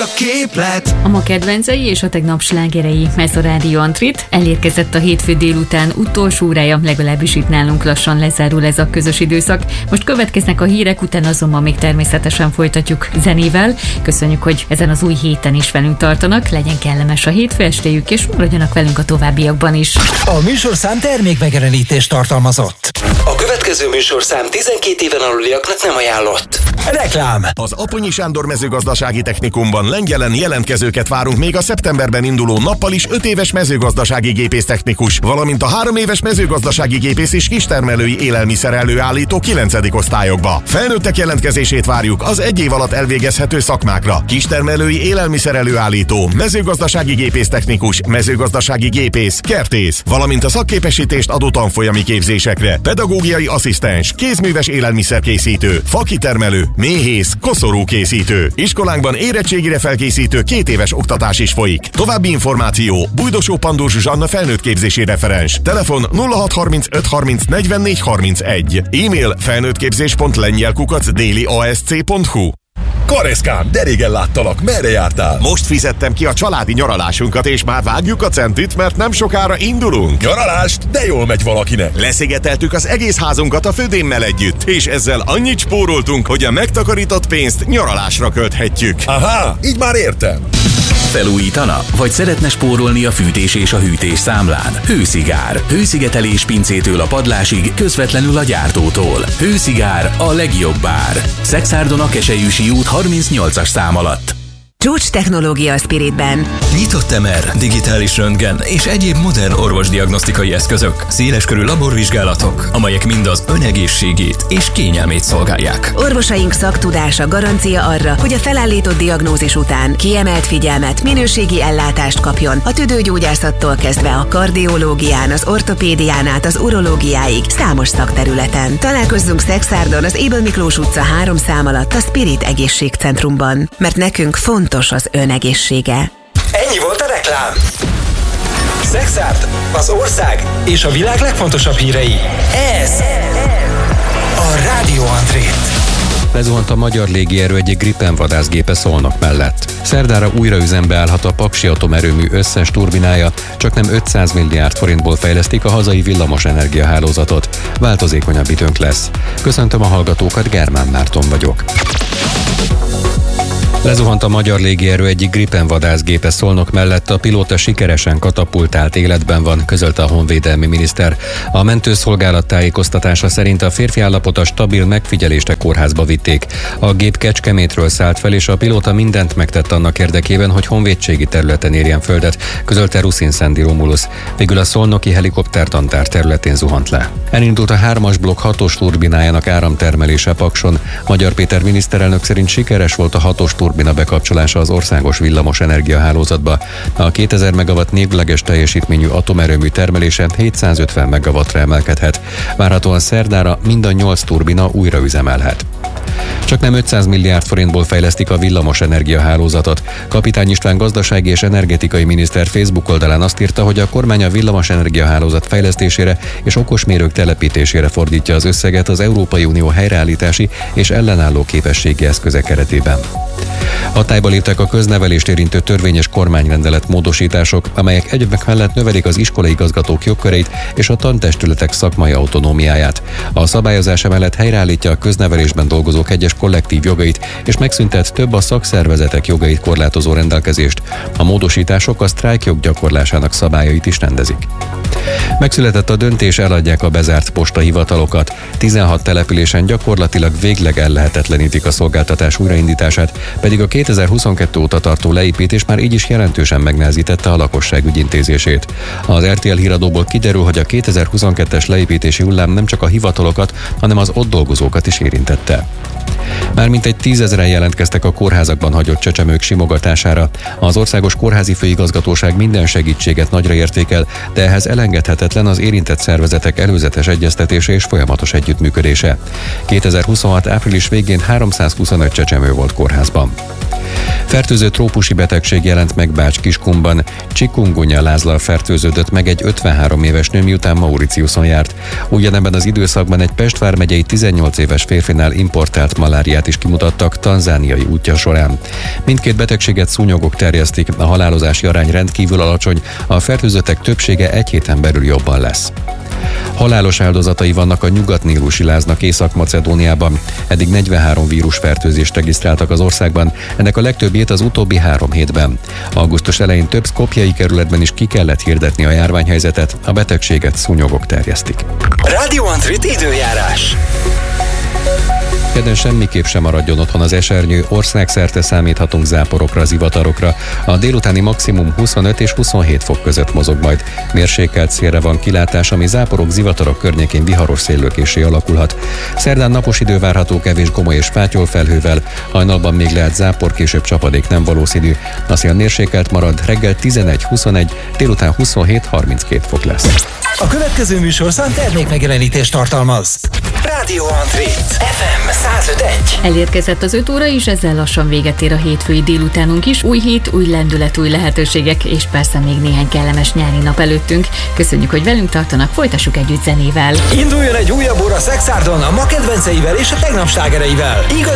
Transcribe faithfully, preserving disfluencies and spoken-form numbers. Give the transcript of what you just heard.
képlet. A ma kedvencei és a tegnap slágerei, ez a Rádió Antrit. Elérkezett a hétfő délután utolsó órája, legalábbis itt nálunk lassan lezárul ez a közös időszak. Most következnek a hírek, utána azonban még természetesen folytatjuk zenével. Köszönjük, hogy ezen az új héten is velünk tartanak, legyen kellemes a hétfő estéjük, és maradjanak velünk a továbbiakban is. A műsorszám termékmegjelenítést tartalmazott. A következő műsorszám tizenkét éven aluliaknak nem ajánlott. Reklám. Az Aponyi Sándor mezőgazdasági technikumban Lengyelen jelentkezőket várunk még a szeptemberben induló nappal is öt éves mezőgazdasági gépésztechnikus, valamint a három éves mezőgazdasági gépész és kistermelői élelmiszer előállító kilencedik osztályokba. Felnőttek jelentkezését várjuk az egy év alatt elvégezhető szakmákra: kistermelői élelmiszer előállító, mezőgazdasági gépésztechnikus, mezőgazdasági gépész, kertész, valamint a szakképesítést adó tanfolyami képzésekre: pedagógiai asszisztens, kézműves élelmiszerkészítő, fakitermelő, méhész, koszorúkészítő. Iskolánkban érettségire felkészítő két éves oktatás is folyik. További információ: Bújdosó Pandor Zsuzsanna felnőttképzési referens. Telefon nulla hat harmincöt harminc negyvennégy harmincegy. E-mail felnőttképzés pont lengyel kukac déli a s c pont h u. Kareszkám, de régen láttalak, merre jártál? Most fizettem ki a családi nyaralásunkat, és már vágjuk a centit, mert nem sokára indulunk. Nyaralást? De jól megy valakinek. Leszigeteltük az egész házunkat a födémmel együtt, és ezzel annyit spóroltunk, hogy a megtakarított pénzt nyaralásra költhetjük. Aha, így már értem. Felújítana? Vagy szeretne spórolni a fűtés és a hűtés számlán? Hőszigár. Hőszigetelés pincétől a padlásig, közvetlenül a gyártótól. Hőszigár, a legjobb ár. Szexárdon a Keselyűsi út harmincnyolcas szám alatt. Csúcs technológia a Spiritben. Nyitott em er, digitális röntgen és egyéb modern orvosdiagnosztikai eszközök, széleskörű laborvizsgálatok, amelyek mind az önegészségét és kényelmét szolgálják. Orvosaink szaktudása garancia arra, hogy a felállított diagnózis után kiemelt figyelmet, minőségi ellátást kapjon a tüdőgyógyászattól kezdve a kardiológián, az ortopédián át az urológiáig számos szakterületen. Találkozzunk Szexárdon az Ébel Miklós utca három szám alatt a Spirit egészségcentrumban, mert nekünk fontos az önegészsége. Ennyi volt a reklám. Szexárd, az ország és a világ legfontosabb hírei. Ez a Rádió Antrit. Lezuhant a magyar légierő egyik Gripen vadászgépe Szolnok mellett. Szerdára újra üzembe állhat a Paksi atomerőmű összes turbinája, csaknem ötszáz milliárd forintból fejlesztik a hazai villamos energiahálózatot. Változékonyabb időnk lesz. Köszöntöm a hallgatókat, Germán Márton vagyok. Lezuhant a magyar légierő egyik Gripen vadászgépe Szolnok mellett, a pilóta sikeresen katapultált életben van, közölte a honvédelmi miniszter. A mentőszolgálat tájékoztatása szerint a férfi állapota stabil, megfigyelésre kórházba vitték. A gép Kecskemétről szállt fel, és a pilóta mindent megtett annak érdekében, hogy honvédségi területen érjen földet, közölte Ruszin Szendi Romulusz. Végül a szolnoki helikoptertantár területén zuhant le. Elindult a hármas blokk hatos turbinájának áramtermelése Pakson. Magyar Péter miniszterelnök szerint sikeres volt a hatos turbina bekapcsolása az országos villamos energiahálózatba. A kétezer megawatt névleges teljesítményű atomerőmű termelése hétszázötven megawattra emelkedhet. Várhatóan szerdára mind a nyolc turbina újra üzemelhet. Csaknem ötszáz milliárd forintból fejlesztik a villamos energiahálózatot. Kapitány István gazdasági és energetikai miniszter Facebook oldalán azt írta, hogy a kormány a villamos energiahálózat fejlesztésére és okosmérők telepítésére fordítja az összeget az Európai Unió helyreállítási és ellenálló képességi eszköze keretében. Hatályba léptek a köznevelést érintő törvényes kormányrendelet módosítások, amelyek egyebek mellett növelik az iskolai igazgatók jogköreit és a tantestületek szakmai autonómiáját. A szabályozás mellett helyreállítja a köznevelésben dolgozók egyes kollektív jogait, és megszüntet több a szakszervezetek jogait korlátozó rendelkezést. A módosítások a sztrájkjog gyakorlásának szabályait is rendezik. Megszületett a döntés, eladják a bezárt postahivatalokat. tizenhat településen gyakorlatilag végleg ellehetetlenítik a szolgáltatás újraindítását, pedig a kétezer-huszonkettő óta tartó leépítés már így is jelentősen megnehezítette a lakosság ügyintézését. Az er té el híradóból kiderül, hogy a kétezer-huszonkettes leépítési hullám nem csak a hivatalokat, hanem az ott dolgozókat is érintette. Már mintegy tízezren jelentkeztek a kórházakban hagyott csecsemők simogatására. Az Országos Kórházi Főigazgatóság minden segítséget nagyra értékel, de ehhez elengedhetetlen elengedhetetlen az érintett szervezetek előzetes egyeztetése és folyamatos együttműködése. kétezer-huszonhat április végén háromszázhuszonöt csecsemő volt kórházban. Fertőző trópusi betegség jelent meg Bács-Kiskunban. Chikungunya lázlal fertőződött meg egy ötvenhárom éves nő, miután Mauritiuson járt. Ugyanebben az időszakban egy Pest vármegyei tizennyolc éves férfinál importált maláriát is kimutattak tanzániai útja során. Mindkét betegséget szúnyogok terjesztik, a halálozási arány rendkívül alacsony, a fertőzöttek többsége egy héten belül jobban lesz. Halálos áldozatai vannak a nyugat-nílusi láznak Észak-Macedóniában. Eddig negyvenhárom vírusfertőzést regisztráltak az országban, ennek a legtöbbjét az utóbbi három hétben. Augusztus elején több szkopjei kerületben is ki kellett hirdetni a járványhelyzetet, a betegséget szúnyogok terjesztik. Radio Antrit időjárás. Kedden semmiképp sem maradjon otthon az esernyő, országszerte számíthatunk záporokra, zivatarokra. A délutáni maximum huszonöt és huszonhét fok között mozog majd. Mérsékelt szélre van kilátás, ami záporok, zivatarok környékén viharos széllökésé alakulhat. Szerdán napos idő várható, kevés gomoly és fátyol felhővel, hajnalban még lehet zápor, később csapadék nem valószínű. A szél mérsékelt marad, reggel tizenegy-huszonegy, délután huszonhét-harminckét fok lesz. A következő műsorszám termékmegjelenítést tartalmaz. Radio Antrit ef em száz öt egy. Elérkezett az öt óra, és ezzel lassan véget ér a hétfői délutánunk is. Új hét, új lendület, új lehetőségek, és persze még néhány kellemes nyári nap előttünk. Köszönjük, hogy velünk tartanak, folytassuk együtt zenével. Induljon egy újabb óra Szexárdon a ma kedvenceivel és a tegnap slágereivel. Igaz